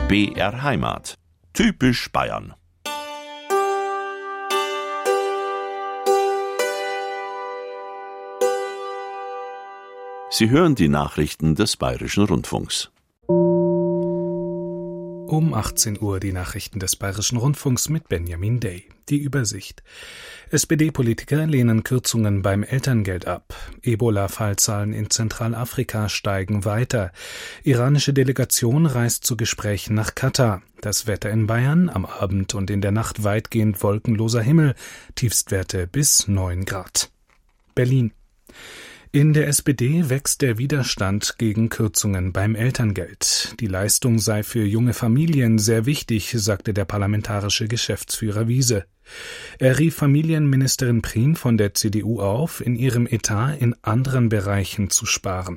BR Heimat. Typisch Bayern. Sie hören die Nachrichten des Bayerischen Rundfunks. Um 18 Uhr die Nachrichten des Bayerischen Rundfunks mit Benjamin Day. Die Übersicht. SPD-Politiker lehnen Kürzungen beim Elterngeld ab. Ebola-Fallzahlen in Zentralafrika steigen weiter. Iranische Delegation reist zu Gesprächen nach Katar. Das Wetter in Bayern, am Abend und in der Nacht weitgehend wolkenloser Himmel. Tiefstwerte bis 9 Grad. Berlin. In der SPD wächst der Widerstand gegen Kürzungen beim Elterngeld. Die Leistung sei für junge Familien sehr wichtig, sagte der parlamentarische Geschäftsführer Wiese. Er rief Familienministerin Prien von der CDU auf, in ihrem Etat in anderen Bereichen zu sparen.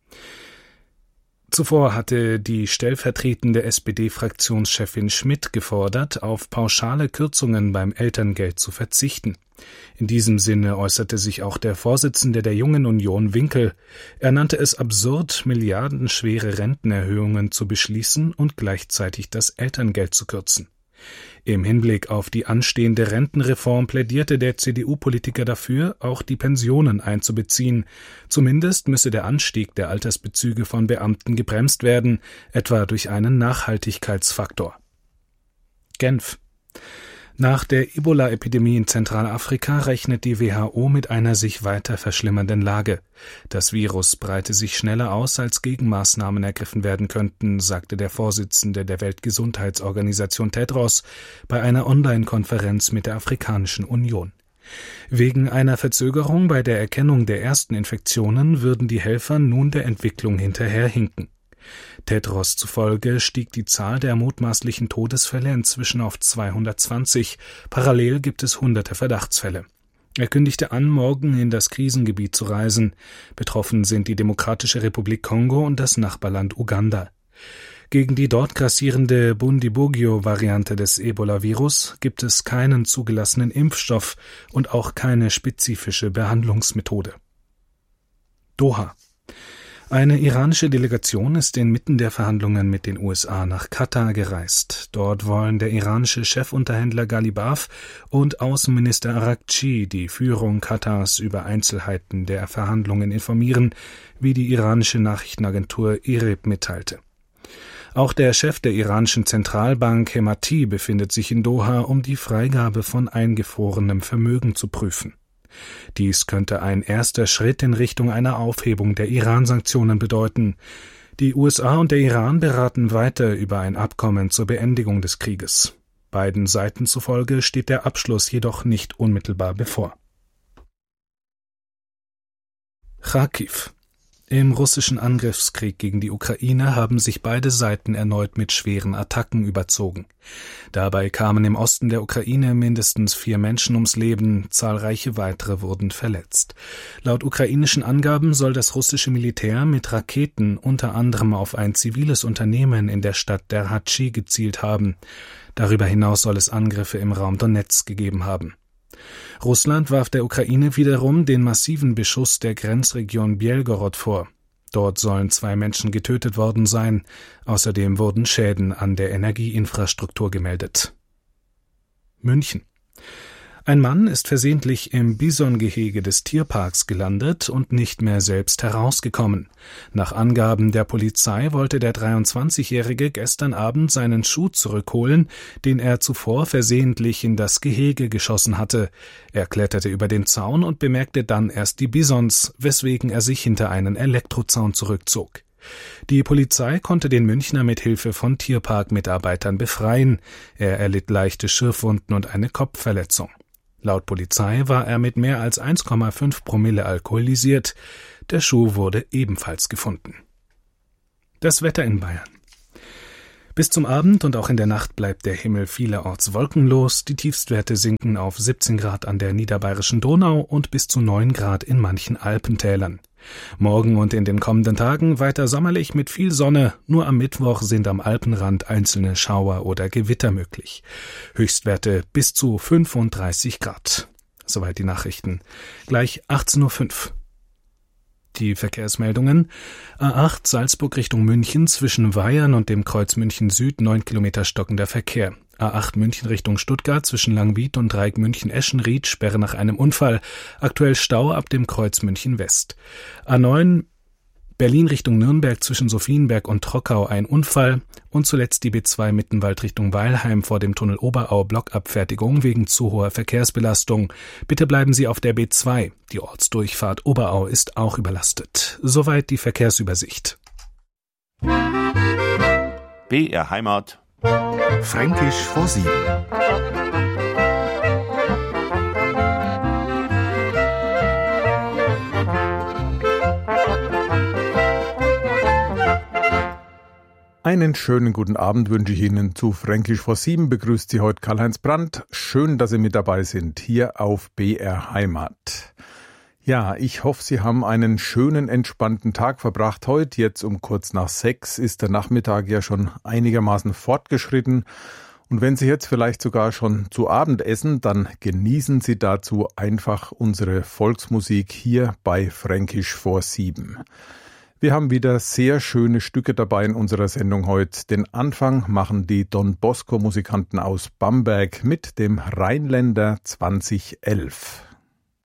Zuvor hatte die stellvertretende SPD-Fraktionschefin Schmidt gefordert, auf pauschale Kürzungen beim Elterngeld zu verzichten. In diesem Sinne äußerte sich auch der Vorsitzende der Jungen Union Winkel. Er nannte es absurd, milliardenschwere Rentenerhöhungen zu beschließen und gleichzeitig das Elterngeld zu kürzen. Im Hinblick auf die anstehende Rentenreform plädierte der CDU-Politiker dafür, auch die Pensionen einzubeziehen. Zumindest müsse der Anstieg der Altersbezüge von Beamten gebremst werden, etwa durch einen Nachhaltigkeitsfaktor. Genf. Nach der Ebola-Epidemie in Zentralafrika rechnet die WHO mit einer sich weiter verschlimmernden Lage. Das Virus breite sich schneller aus, als Gegenmaßnahmen ergriffen werden könnten, sagte der Vorsitzende der Weltgesundheitsorganisation Tedros bei einer Online-Konferenz mit der Afrikanischen Union. Wegen einer Verzögerung bei der Erkennung der ersten Infektionen würden die Helfer nun der Entwicklung hinterherhinken. Tedros zufolge stieg die Zahl der mutmaßlichen Todesfälle inzwischen auf 220. Parallel gibt es hunderte Verdachtsfälle. Er kündigte an, morgen in das Krisengebiet zu reisen. Betroffen sind die Demokratische Republik Kongo und das Nachbarland Uganda. Gegen die dort grassierende Bundibugyo-Variante des Ebola-Virus gibt es keinen zugelassenen Impfstoff und auch keine spezifische Behandlungsmethode. Doha. Eine iranische Delegation ist inmitten der Verhandlungen mit den USA nach Katar gereist. Dort wollen der iranische Chefunterhändler Ghalibaf und Außenminister Araghchi die Führung Katars über Einzelheiten der Verhandlungen informieren, wie die iranische Nachrichtenagentur IRIB mitteilte. Auch der Chef der iranischen Zentralbank Hemati befindet sich in Doha, um die Freigabe von eingefrorenem Vermögen zu prüfen. Dies könnte ein erster Schritt in Richtung einer Aufhebung der Iran-Sanktionen bedeuten. Die USA und der Iran beraten weiter über ein Abkommen zur Beendigung des Krieges. Beiden Seiten zufolge steht der Abschluss jedoch nicht unmittelbar bevor. Charkiw. Im russischen Angriffskrieg gegen die Ukraine haben sich beide Seiten erneut mit schweren Attacken überzogen. Dabei kamen im Osten der Ukraine mindestens 4 Menschen ums Leben, zahlreiche weitere wurden verletzt. Laut ukrainischen Angaben soll das russische Militär mit Raketen unter anderem auf ein ziviles Unternehmen in der Stadt Derhatschy gezielt haben. Darüber hinaus soll es Angriffe im Raum Donetsk gegeben haben. Russland warf der Ukraine wiederum den massiven Beschuss der Grenzregion Belgorod vor. Dort sollen 2 Menschen getötet worden sein. Außerdem wurden Schäden an der Energieinfrastruktur gemeldet. München. Ein Mann ist versehentlich im Bisongehege des Tierparks gelandet und nicht mehr selbst herausgekommen. Nach Angaben der Polizei wollte der 23-Jährige gestern Abend seinen Schuh zurückholen, den er zuvor versehentlich in das Gehege geschossen hatte. Er kletterte über den Zaun und bemerkte dann erst die Bisons, weswegen er sich hinter einen Elektrozaun zurückzog. Die Polizei konnte den Münchner mit Hilfe von Tierparkmitarbeitern befreien. Er erlitt leichte Schürfwunden und eine Kopfverletzung. Laut Polizei war er mit mehr als 1,5 Promille alkoholisiert. Der Schuh wurde ebenfalls gefunden. Das Wetter in Bayern. Bis zum Abend und auch in der Nacht bleibt der Himmel vielerorts wolkenlos. Die Tiefstwerte sinken auf 17 Grad an der niederbayerischen Donau und bis zu 9 Grad in manchen Alpentälern. Morgen und in den kommenden Tagen weiter sommerlich mit viel Sonne, nur am Mittwoch sind am Alpenrand einzelne Schauer oder Gewitter möglich. Höchstwerte bis zu 35 Grad. Soweit die Nachrichten. Gleich 18:05 Uhr. Die Verkehrsmeldungen: A8 Salzburg Richtung München zwischen Weyern und dem Kreuz München Süd 9 Kilometer stockender Verkehr. A8 München Richtung Stuttgart zwischen Langwied und Dreieck München-Eschenried Sperre nach einem Unfall. Aktuell Stau ab dem Kreuz München West. A9 Berlin Richtung Nürnberg zwischen Sophienberg und Trockau ein Unfall und zuletzt die B2 Mittenwald Richtung Weilheim vor dem Tunnel Oberau Blockabfertigung wegen zu hoher Verkehrsbelastung. Bitte bleiben Sie auf der B2. Die Ortsdurchfahrt Oberau ist auch überlastet. Soweit die Verkehrsübersicht. BR Heimat. Fränkisch vor 7. Einen schönen guten Abend wünsche ich Ihnen zu Fränkisch vor 7. Begrüßt Sie heute Karl-Heinz Brandt. Schön, dass Sie mit dabei sind, hier auf BR Heimat. Ja, ich hoffe, Sie haben einen schönen, entspannten Tag verbracht heute. Jetzt um kurz nach 6 ist der Nachmittag ja schon einigermaßen fortgeschritten. Und wenn Sie jetzt vielleicht sogar schon zu Abend essen, dann genießen Sie dazu einfach unsere Volksmusik hier bei Fränkisch vor 7. Wir haben wieder sehr schöne Stücke dabei in unserer Sendung heute. Den Anfang machen die Don Bosco Musikanten aus Bamberg mit dem Rheinländer 2011.